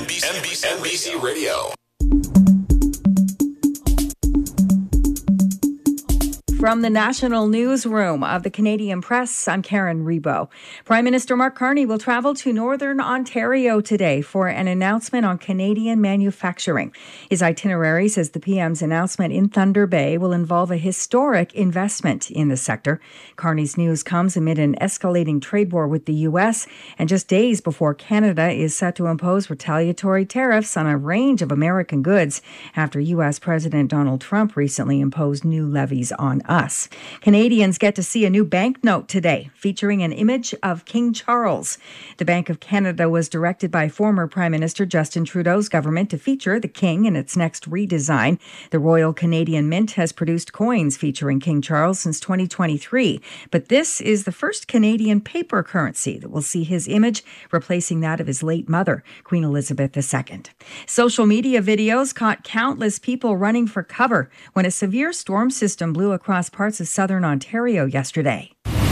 NBC Radio. From the National Newsroom of the Canadian Press, I'm Karen Rebo. Prime Minister Mark Carney will travel to Northern Ontario today for an announcement on Canadian manufacturing. His itinerary says the PM's announcement in Thunder Bay will involve a historic investment in the sector. Carney's news comes amid an escalating trade war with the U.S. and just days before Canada is set to impose retaliatory tariffs on a range of American goods after U.S. President Donald Trump recently imposed new levies on us. Canadians get to see a new banknote today featuring an image of King Charles. The Bank of Canada was directed by former Prime Minister Justin Trudeau's government to feature the King in its next redesign. The Royal Canadian Mint has produced coins featuring King Charles since 2023, but this is the first Canadian paper currency that will see his image replacing that of his late mother, Queen Elizabeth II. Social media videos caught countless people running for cover when a severe storm system blew across parts of southern Ontario yesterday.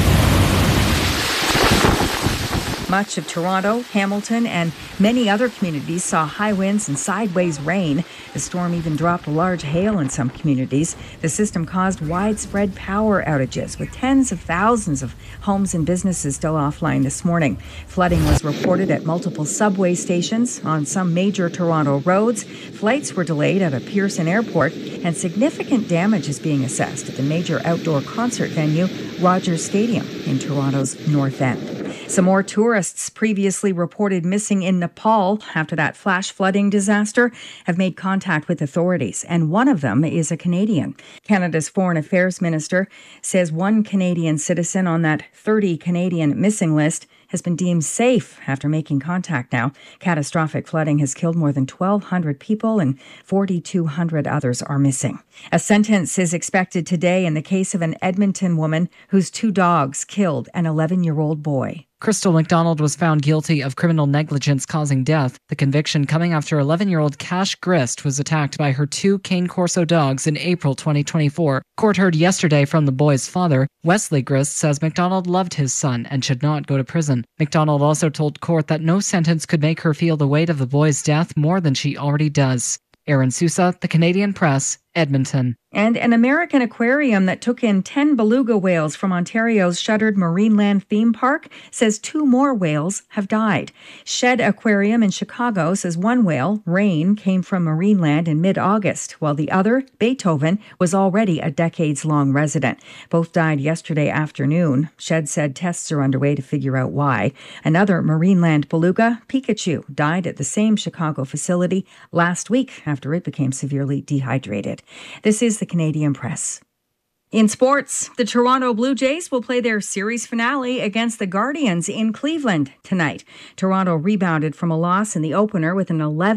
Much of Toronto, Hamilton, and many other communities saw high winds and sideways rain. The storm even dropped large hail in some communities. The system caused widespread power outages, with tens of thousands of homes and businesses still offline this morning. Flooding was reported at multiple subway stations on some major Toronto roads. Flights were delayed at a Pearson airport, and significant damage is being assessed at the major outdoor concert venue, Rogers Stadium, in Toronto's North End. Some more tourists previously reported missing in Nepal after that flash flooding disaster have made contact with authorities, and one of them is a Canadian. Canada's Foreign Affairs Minister says one Canadian citizen on that 30 Canadian missing list has been deemed safe after making contact now. Catastrophic flooding has killed more than 1,200 people and 4,200 others are missing. A sentence is expected today in the case of an Edmonton woman whose 2 dogs killed an 11-year-old boy. Crystal McDonald was found guilty of criminal negligence causing death. The conviction coming after 11-year-old Cash Grist was attacked by her 2 Cane Corso dogs in April 2024. Court heard yesterday from the boy's father. Wesley Grist says McDonald loved his son and should not go to prison. McDonald also told court that no sentence could make her feel the weight of the boy's death more than she already does. Aaron Sousa, The Canadian Press, Edmonton. And an American aquarium that took in 10 beluga whales from Ontario's shuttered Marineland theme park says 2 more whales have died. Shed Aquarium in Chicago says one whale, Rain, came from Marineland in mid-August, while the other, Beethoven, was already a decades-long resident. Both died yesterday afternoon. Shed said tests are underway to figure out why. Another Marineland beluga, Pikachu, died at the same Chicago facility last week after it became severely dehydrated. This is the Canadian Press. In sports, the Toronto Blue Jays will play their series finale against the Guardians in Cleveland tonight. Toronto rebounded from a loss in the opener with an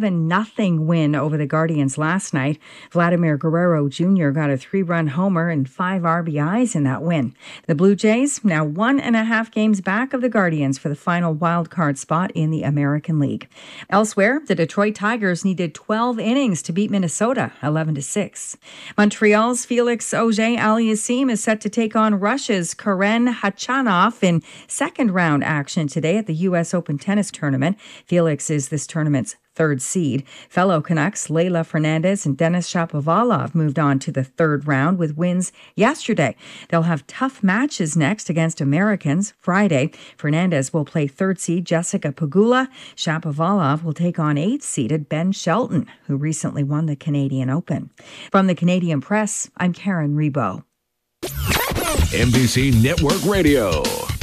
11-0 win over the Guardians last night. Vladimir Guerrero Jr. got a 3-run homer and 5 RBIs in that win. The Blue Jays now 1.5 games back of the Guardians for the final wild card spot in the American League. Elsewhere, the Detroit Tigers needed 12 innings to beat Minnesota 11-6. Montreal's Felix Auger-Aliassime is set to take on Russia's Karen Khachanov in second-round action today at the U.S. Open Tennis Tournament. Felix is this tournament's 3rd seed. Fellow Canucks Leila Fernandez and Denis Shapovalov moved on to the 3rd round with wins yesterday. They'll have tough matches next against Americans Friday. Fernandez will play 3rd seed Jessica Pegula. Shapovalov will take on 8th-seeded Ben Shelton, who recently won the Canadian Open. From the Canadian Press, I'm Karen Rebo. NBC Network Radio.